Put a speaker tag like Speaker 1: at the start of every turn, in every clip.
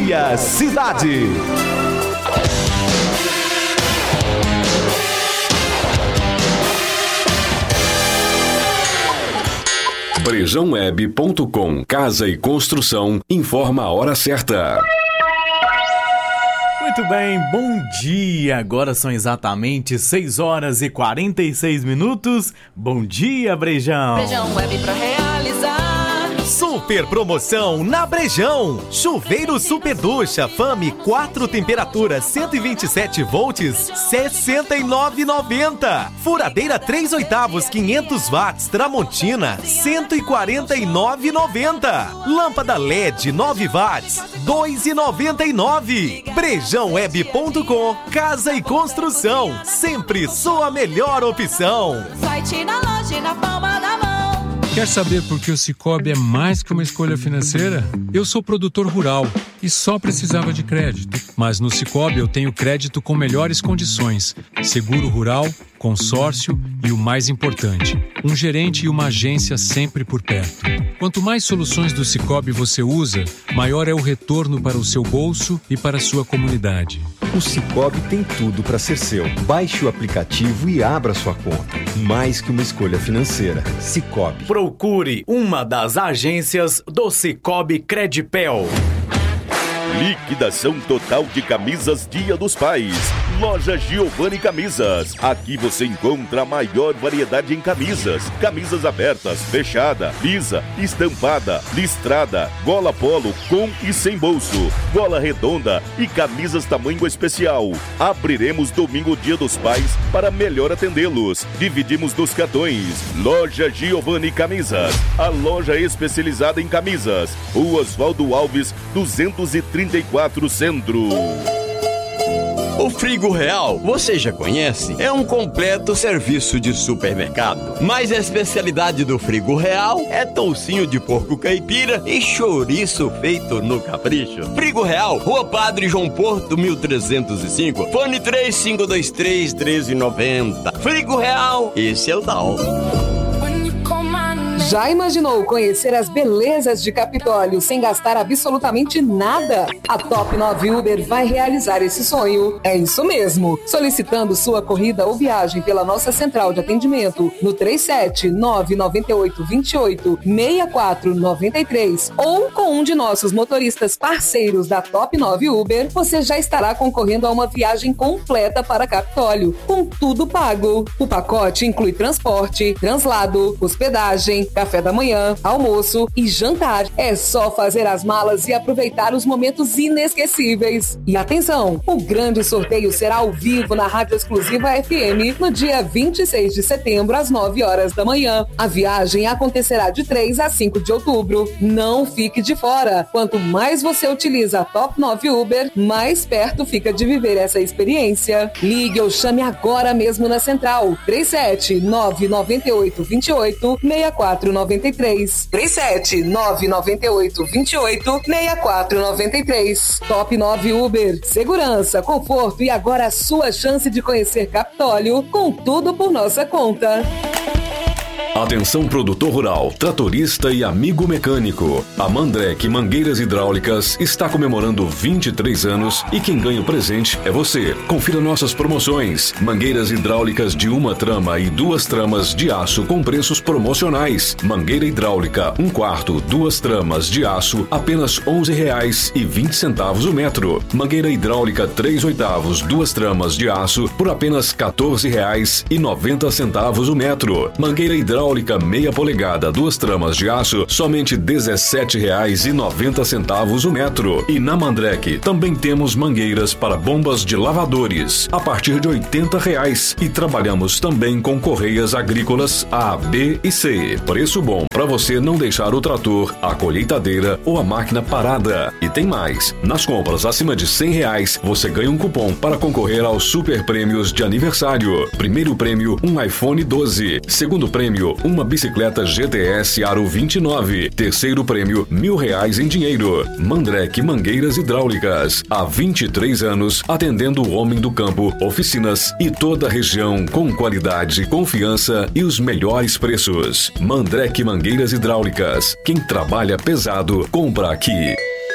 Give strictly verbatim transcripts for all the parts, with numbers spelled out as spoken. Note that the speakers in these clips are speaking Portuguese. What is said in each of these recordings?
Speaker 1: dia cidade.
Speaker 2: brejão web ponto com, Casa e Construção, informa a hora certa.
Speaker 3: Muito bem, bom dia! Agora são exatamente seis horas e quarenta e seis minutos. Bom dia, Brejão!
Speaker 4: Brejão Web pra realizar.
Speaker 1: Super promoção na Brejão. Chuveiro Super Ducha Fame quatro temperaturas cento e vinte e sete volts, sessenta e nove reais e noventa centavos. Furadeira três oitavos quinhentos watts Tramontina, cento e quarenta e nove reais e noventa centavos. Lâmpada L E D nove watts, dois reais e noventa e nove centavos. brejão web ponto com, Casa e Construção, sempre sua melhor opção.
Speaker 4: Site na loja e na palma da mão.
Speaker 5: Quer saber por que o Sicoob é mais que uma escolha financeira? Eu sou produtor rural e só precisava de crédito. Mas no Sicoob eu tenho crédito com melhores condições, seguro rural, consórcio e o mais importante, um gerente e uma agência sempre por perto. Quanto mais soluções do Sicoob você usa, maior é o retorno para o seu bolso e para a sua comunidade.
Speaker 6: O Sicoob tem tudo para ser seu. Baixe o aplicativo e abra sua conta. Mais que uma escolha financeira. Sicoob.
Speaker 3: Procure uma das agências do Sicoob Credipel.
Speaker 7: Liquidação total de camisas Dia dos Pais. Loja Giovanni Camisas. Aqui você encontra a maior variedade em camisas. Camisas abertas, fechada, lisa, estampada, listrada, gola polo, com e sem bolso, gola redonda e camisas tamanho especial. Abriremos domingo Dia dos Pais para melhor atendê-los. Dividimos nos cartões. Loja Giovanni Camisas. A loja especializada em camisas. Rua Oswaldo Alves, duzentos e trinta e quatro Centro.
Speaker 8: O Frigo Real, você já conhece? É um completo serviço de supermercado. Mas a especialidade do Frigo Real é toucinho de porco caipira e chouriço feito no capricho. Frigo Real, Rua Padre João Porto, mil trezentos e cinco. Fone três cinco dois três, um três nove zero. Frigo Real, esse é o tal.
Speaker 9: Já imaginou conhecer as belezas de Capitólio sem gastar absolutamente nada? A Top nove Uber vai realizar esse sonho. É isso mesmo. Solicitando sua corrida ou viagem pela nossa central de atendimento no três sete nove nove oito dois oito seis quatro nove três ou com um de nossos motoristas parceiros da Top nove Uber, você já estará concorrendo a uma viagem completa para Capitólio, com tudo pago. O pacote inclui transporte, translado, hospedagem, café da manhã, almoço e jantar. É só fazer as malas e aproveitar os momentos inesquecíveis. E atenção, o grande sorteio será ao vivo na Rádio Exclusiva F M no dia vinte e seis de setembro, às nove horas da manhã. A viagem acontecerá de três a cinco de outubro. Não fique de fora. Quanto mais você utiliza a Top nove Uber, mais perto fica de viver essa experiência. Ligue ou chame agora mesmo na central. três sete nove nove oito dois oito seis quatro nove três. três sete nove nove oito dois oito seis quatro nove três. Top nove Uber. Segurança, conforto e agora a sua chance de conhecer Capitólio com tudo por nossa conta.
Speaker 2: Atenção produtor rural, tratorista e amigo mecânico. A Mandrek Mangueiras Hidráulicas está comemorando vinte e três anos e quem ganha o presente é você. Confira nossas promoções. Mangueiras hidráulicas de uma trama e duas tramas de aço com preços promocionais. Mangueira hidráulica um quarto, duas tramas de aço, apenas onze reais e vinte centavos o metro. Mangueira hidráulica três oitavos, duas tramas de aço por apenas quatorze reais e noventa centavos o metro. Mangueira hidráulica meia polegada, duas tramas de aço, somente dezessete reais e noventa centavos o metro. E na Mandrek também temos mangueiras para bombas de lavadores a partir de oitenta reais e trabalhamos também com correias agrícolas A, B e C. Preço bom para você não deixar o trator, a colheitadeira ou a máquina parada. E tem mais, nas compras acima de cem reais você ganha um cupom para concorrer aos super prêmios de aniversário. Primeiro prêmio, um iPhone doze. Segundo prêmio, uma bicicleta G T S Aro vinte e nove. Terceiro prêmio, mil reais em dinheiro. Mandrek Mangueiras Hidráulicas. Há vinte e três anos, atendendo o homem do campo, oficinas e toda a região com qualidade, confiança e os melhores preços. Mandrek Mangueiras Hidráulicas. Quem trabalha pesado, compra aqui.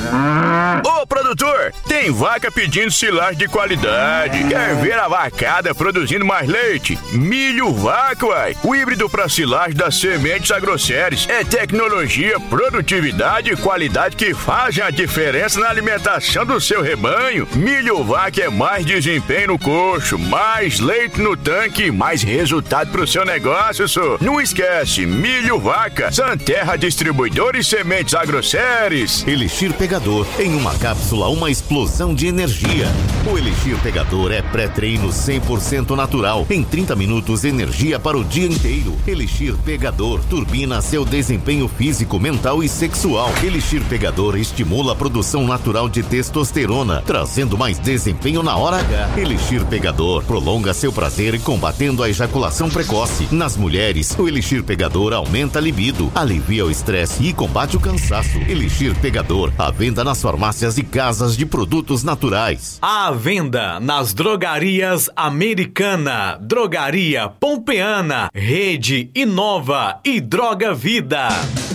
Speaker 10: Ô produtor, tem vaca pedindo silagem de qualidade. Quer ver a vacada produzindo mais leite? Milho Vaca, uai. O híbrido para silagem das Sementes Agroceres. É tecnologia, produtividade e qualidade que fazem a diferença na alimentação do seu rebanho. Milho Vaca é mais desempenho no coxo, mais leite no tanque, mais resultado pro seu negócio, só. Não esquece, Milho Vaca, Santerra Distribuidor e Sementes Agroceres.
Speaker 11: Elixir Pegador, em uma cápsula, uma explosão de energia. O Elixir Pegador é pré-treino cem por cento natural. Em trinta minutos, energia para o dia inteiro. Elixir Pegador turbina seu desempenho físico, mental e sexual. Elixir Pegador estimula a produção natural de testosterona, trazendo mais desempenho na hora H. Elixir Pegador prolonga seu prazer combatendo a ejaculação precoce. Nas mulheres, o Elixir Pegador aumenta a libido, alivia o estresse e combate o cansaço. Elixir Pegador, à venda nas farmácias e casas de produtos naturais.
Speaker 3: À venda nas drogarias Americana, Drogaria Pompeana, Rede Inova e Droga Vida.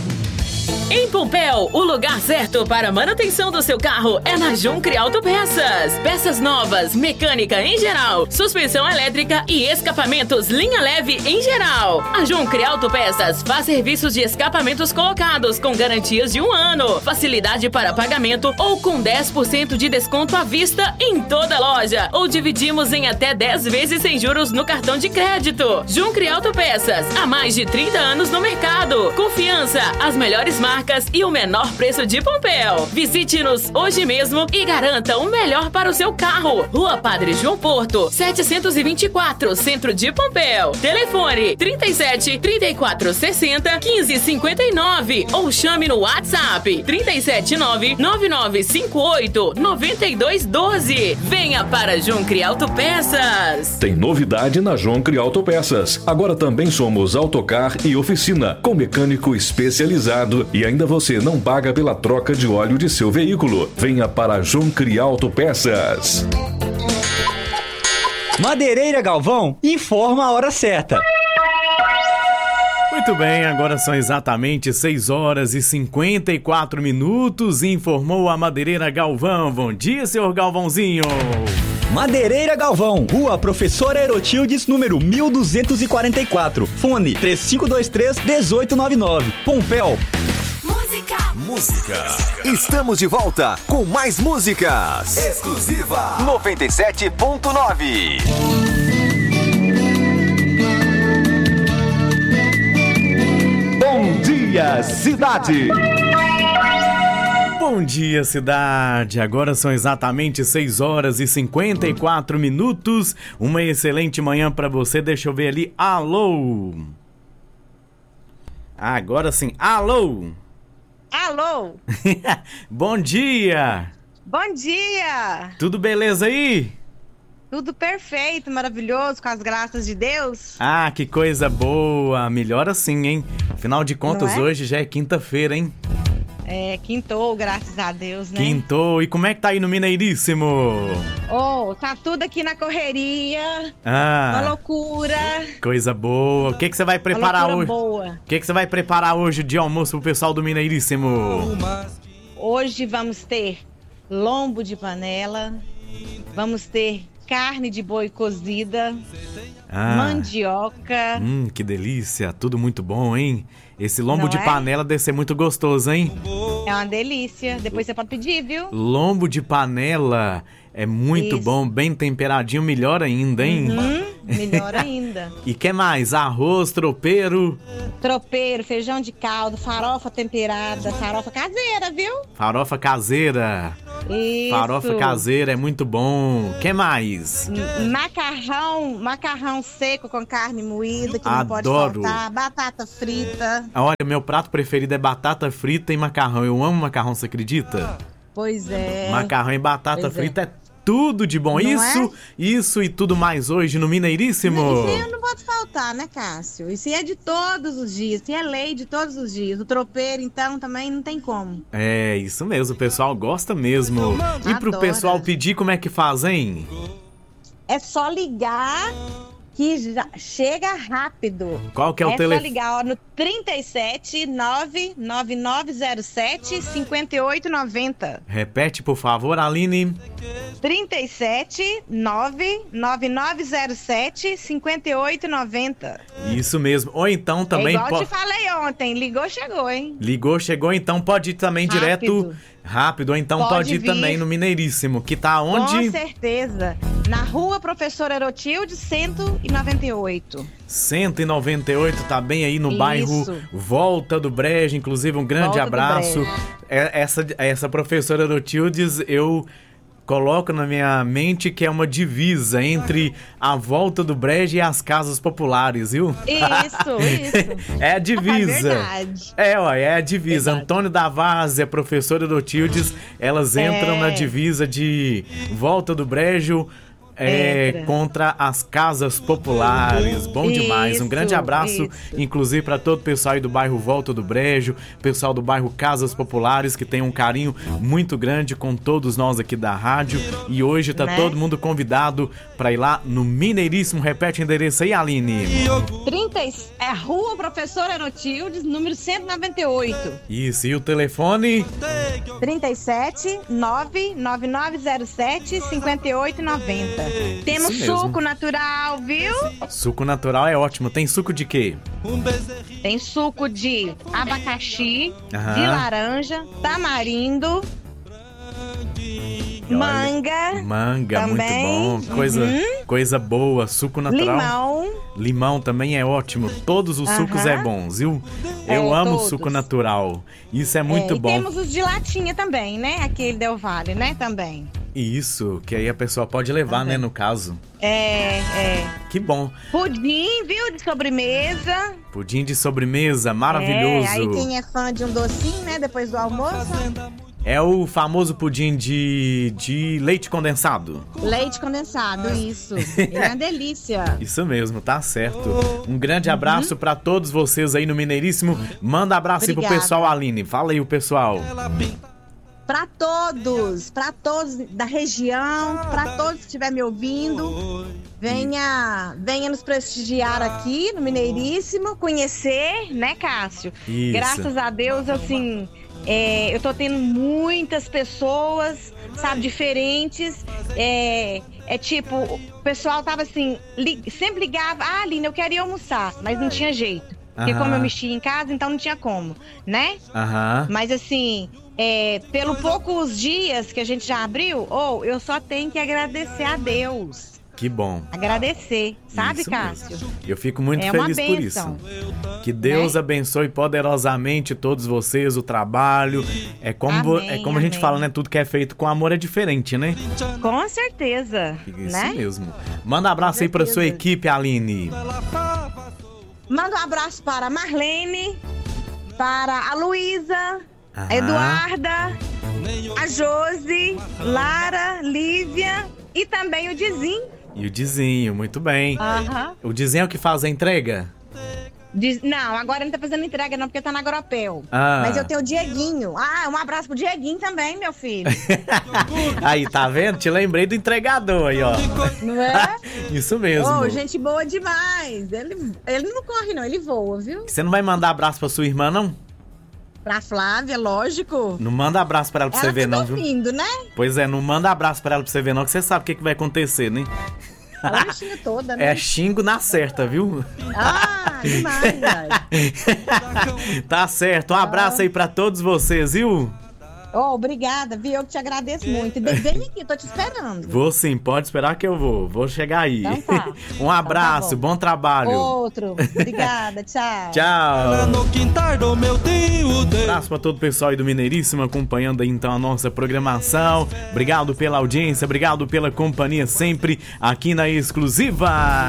Speaker 12: Em Pompéu, o lugar certo para a manutenção do seu carro é na Juncre Autopeças. Peças novas, mecânica em geral, suspensão elétrica e escapamentos linha leve em geral. A Juncre Autopeças faz serviços de escapamentos colocados com garantias de um ano, facilidade para pagamento ou com dez por cento de desconto à vista em toda loja. Ou dividimos em até dez vezes sem juros no cartão de crédito. Juncre Autopeças, há mais de trinta anos no mercado. Confiança, as melhores marcas e o menor preço de Pompéu. Visite-nos hoje mesmo e garanta o melhor para o seu carro. Rua Padre João Porto, setecentos e vinte e quatro, Centro de Pompéu. Telefone trinta e sete, trinta e quatro, sessenta, quinze, cinquenta e nove ou chame no WhatsApp trinta e sete, nove, nove nove cinco oito, nove dois um dois. Venha para Juncre Autopeças.
Speaker 2: Tem novidade na Juncre Autopeças. Agora também somos autocar e oficina, com mecânico especializado e ainda você não paga pela troca de óleo de seu veículo. Venha para Juncre Autopeças.
Speaker 13: Madeireira Galvão informa a hora certa.
Speaker 3: Muito bem, agora são exatamente seis horas e cinquenta e quatro minutos, informou a Madeireira Galvão. Bom dia, senhor Galvãozinho.
Speaker 13: Madeireira Galvão, Rua Professor Erotildes, número mil duzentos e quarenta e quatro. Fone três cinco dois três, um oito nove nove. Pompéu.
Speaker 1: Música. Estamos de volta com mais músicas. Exclusiva noventa e sete ponto nove. Bom dia, cidade.
Speaker 3: Bom dia, cidade. Agora são exatamente seis horas e cinquenta e quatro minutos. Uma excelente manhã para você. Deixa eu ver ali. Alô. Agora sim. Alô.
Speaker 14: Alô!
Speaker 3: Bom dia!
Speaker 14: Bom dia!
Speaker 3: Tudo beleza aí?
Speaker 14: Tudo perfeito, maravilhoso, com as graças de Deus.
Speaker 3: Ah, que coisa boa! Melhor assim, hein? Afinal de contas, é? Hoje já é quinta-feira, hein?
Speaker 14: É, quintou, graças a Deus, né?
Speaker 3: Quintou. E como é que tá aí no Mineiríssimo?
Speaker 14: Oh, tá tudo aqui na correria.
Speaker 3: Ah.
Speaker 14: Uma loucura.
Speaker 3: Coisa boa. O que que você vai preparar hoje?
Speaker 14: Boa.
Speaker 3: O que que você vai preparar hoje de almoço pro pessoal do Mineiríssimo?
Speaker 14: Hoje vamos ter lombo de panela, vamos ter carne de boi cozida, ah. mandioca.
Speaker 3: Hum, que delícia. Tudo muito bom, hein? Esse lombo Não de é? panela deve ser muito gostoso, hein?
Speaker 14: É uma delícia. Depois você pode pedir, viu?
Speaker 3: Lombo de panela é muito Isso. bom, bem temperadinho, melhor ainda, hein?
Speaker 14: Uhum, melhor ainda.
Speaker 3: E que mais? Arroz, tropeiro?
Speaker 14: Tropeiro, feijão de caldo, farofa temperada, farofa caseira, viu?
Speaker 3: Farofa caseira.
Speaker 14: Isso.
Speaker 3: Farofa caseira é muito bom. Que mais?
Speaker 14: Macarrão, macarrão seco com carne moída, que
Speaker 3: Adoro.
Speaker 14: não pode faltar. Batata frita.
Speaker 3: Olha, meu prato preferido é batata frita e macarrão. Eu amo macarrão, você acredita?
Speaker 14: Pois é.
Speaker 3: Macarrão e batata
Speaker 14: pois
Speaker 3: frita é. é tudo de bom. Não isso, é? isso e tudo mais hoje no Mineiríssimo.
Speaker 14: Isso aí não pode faltar, né, Cássio? Isso aí é de todos os dias. Isso aí é lei de todos os dias. O tropeiro, então, também não tem como.
Speaker 3: É, isso mesmo. O pessoal gosta mesmo. E pro
Speaker 14: Adora.
Speaker 3: pessoal pedir, como é que faz, hein?
Speaker 14: É só ligar que já chega rápido.
Speaker 3: Qual que é o
Speaker 14: é
Speaker 3: telefone?
Speaker 14: É só ligar ó, no trinta e sete, nove nove nove zero sete, cinco oito nove zero.
Speaker 3: Repete, por favor, Aline.
Speaker 14: trinta e sete, nove nove nove zero sete, cinco oito nove zero.
Speaker 3: Isso mesmo. Ou então também...
Speaker 14: É igual
Speaker 3: po-
Speaker 14: te falei ontem, ligou, chegou, hein?
Speaker 3: Ligou, chegou, então pode ir também
Speaker 14: Rápido.
Speaker 3: direto... Rápido, ou então pode,
Speaker 14: Pode
Speaker 3: ir
Speaker 14: vir.
Speaker 3: também no Mineiríssimo, que tá onde?
Speaker 14: Com certeza. Na rua Professor Erotilde, cento e noventa e oito.
Speaker 3: cento e noventa e oito, tá bem aí no
Speaker 14: Isso.
Speaker 3: bairro Volta do Brejo. Inclusive, um grande
Speaker 14: Volta do
Speaker 3: abraço.
Speaker 14: Brejo.
Speaker 3: É- Essa, essa professora Erotildes, eu coloco na minha mente que é uma divisa entre a Volta do Brejo e as casas populares, viu?
Speaker 14: Isso, isso.
Speaker 3: É a divisa.
Speaker 14: É verdade.
Speaker 3: É, ó, é a divisa. Antônio da Vaz e a professora Erotildes, elas entram
Speaker 14: É.
Speaker 3: na divisa de Volta do Brejo. É,
Speaker 14: Entra.
Speaker 3: contra as casas populares. Bom demais. Um
Speaker 14: Isso,
Speaker 3: grande abraço,
Speaker 14: isso.
Speaker 3: inclusive, para todo o pessoal aí do bairro Volta do Brejo, pessoal do bairro Casas Populares, que tem um carinho muito grande com todos nós aqui da rádio. E hoje tá
Speaker 14: Né?
Speaker 3: todo mundo convidado para ir lá no Mineiríssimo. Repete o endereço aí, Aline.
Speaker 14: trinta, é Rua Professor Erotildes, número cento e noventa e oito.
Speaker 3: Isso, e o telefone?
Speaker 14: trinta e sete, nove nove nove zero sete, cinco oito nove zero. Temos
Speaker 3: Isso mesmo.
Speaker 14: suco natural, viu?
Speaker 3: Suco natural é ótimo. Tem suco de quê?
Speaker 14: Tem suco de abacaxi,
Speaker 3: Aham.
Speaker 14: de laranja, tamarindo, manga,
Speaker 3: Manga,
Speaker 14: também.
Speaker 3: muito bom. Coisa,
Speaker 14: Uhum.
Speaker 3: coisa boa. Suco natural.
Speaker 14: limão.
Speaker 3: Limão também é ótimo. Todos os sucos
Speaker 14: Aham.
Speaker 3: é bons, viu?
Speaker 14: É,
Speaker 3: Eu amo
Speaker 14: todos.
Speaker 3: suco natural. Isso é muito
Speaker 14: É, e
Speaker 3: bom.
Speaker 14: temos os de latinha também, né? Aquele Del Valle, né? Também.
Speaker 3: Isso, que aí a pessoa pode levar, né, no caso.
Speaker 14: É, é.
Speaker 3: Que bom.
Speaker 14: Pudim, viu? De sobremesa.
Speaker 3: Pudim de sobremesa, maravilhoso.
Speaker 14: É, aí quem é fã de um docinho, né? Depois do almoço.
Speaker 3: É o famoso pudim de, de leite condensado.
Speaker 14: Leite condensado, isso. Ele é uma delícia.
Speaker 3: Isso mesmo, tá certo. Um grande abraço pra todos vocês aí no Mineiríssimo. Manda abraço aí pro
Speaker 14: Obrigada.
Speaker 3: pessoal, Aline. Fala aí o pessoal.
Speaker 14: Pra todos, pra todos da região, pra todos que estiver me ouvindo, venha, venha nos prestigiar aqui no Mineiríssimo, conhecer, né, Cássio?
Speaker 3: Isso.
Speaker 14: Graças a Deus, assim, é, eu tô tendo muitas pessoas, sabe, diferentes. É, é tipo, o pessoal tava assim, li, sempre ligava, ah, Aline, eu queria almoçar, mas não tinha jeito. Porque
Speaker 3: Aham.
Speaker 14: como eu mexia em casa, então não tinha como, né?
Speaker 3: Aham.
Speaker 14: Mas assim, é, pelo poucos dias que a gente já abriu, ou eu só tenho que agradecer a Deus.
Speaker 3: Que bom.
Speaker 14: Agradecer, sabe,
Speaker 3: Isso
Speaker 14: Cássio?
Speaker 3: mesmo. Eu fico muito
Speaker 14: É uma
Speaker 3: feliz por
Speaker 14: bênção.
Speaker 3: isso. Que Deus
Speaker 14: Né?
Speaker 3: abençoe poderosamente todos vocês, o trabalho. É como, vo-
Speaker 14: Amém,
Speaker 3: é como a gente
Speaker 14: amém.
Speaker 3: fala, né? Tudo que é feito com amor é diferente, né?
Speaker 14: Com certeza,
Speaker 3: Isso
Speaker 14: né?
Speaker 3: mesmo. Manda um abraço aí pra sua
Speaker 14: certeza.
Speaker 3: equipe, Aline.
Speaker 14: Manda um abraço para a Marlene, para a Luísa,
Speaker 3: Aham.
Speaker 14: a Eduarda, a Josi, Lara, Lívia e também o Dizim.
Speaker 3: E o Dizinho, muito bem.
Speaker 14: Aham.
Speaker 3: O Dizinho é o que faz a entrega?
Speaker 14: Diz- não, agora não tá fazendo entrega não, porque tá na Agropel.
Speaker 3: Ah.
Speaker 14: Mas eu tenho o Dieguinho. Ah, um abraço pro Dieguinho também, meu filho.
Speaker 3: Aí, tá vendo? Te lembrei do entregador aí, ó.
Speaker 14: Não é?
Speaker 3: Isso mesmo.
Speaker 14: Ô, gente boa demais. Ele, ele não corre não, ele voa, viu?
Speaker 3: Você não vai mandar abraço pra sua irmã, não?
Speaker 14: Pra Flávia, lógico.
Speaker 3: Não manda abraço pra ela pra
Speaker 14: Ela
Speaker 3: você ver,
Speaker 14: tá
Speaker 3: não, viu?
Speaker 14: dormindo, né?
Speaker 3: Pois é, não manda abraço pra ela pra você ver, não, que você sabe o que, que vai acontecer, né?
Speaker 14: Ela me xinga toda, né?
Speaker 3: É xingo na certa, viu?
Speaker 14: Ah, demais, velho.
Speaker 3: Tá certo. Um abraço aí pra todos vocês, viu?
Speaker 14: Ô, obrigada, viu? Eu que te agradeço muito. E vem aqui, tô te esperando.
Speaker 3: Vou sim, pode esperar que eu vou. Vou chegar aí.
Speaker 14: Então tá.
Speaker 3: Um abraço,
Speaker 14: Então tá
Speaker 3: bom trabalho.
Speaker 14: Outro. Obrigada, tchau.
Speaker 3: Tchau.
Speaker 15: No quintal do meu tio.
Speaker 3: Um abraço pra todo o pessoal aí do Mineiríssimo acompanhando aí então a nossa programação. Obrigado pela audiência, obrigado pela companhia sempre aqui na Exclusiva.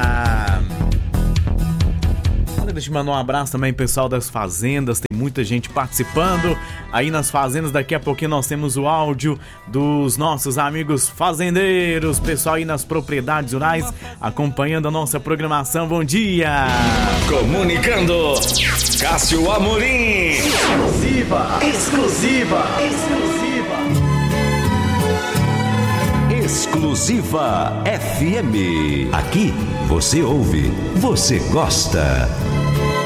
Speaker 3: Olha, deixa eu mandar um abraço também pessoal das fazendas, tem muita gente participando aí nas fazendas. Daqui a pouquinho nós temos o áudio dos nossos amigos fazendeiros, pessoal aí nas propriedades rurais acompanhando a nossa programação. Bom dia!
Speaker 2: Comunicando, Cássio Amorim.
Speaker 1: Exclusiva, exclusiva, exclusiva.
Speaker 16: Exclusiva F M. Aqui você ouve, você gosta.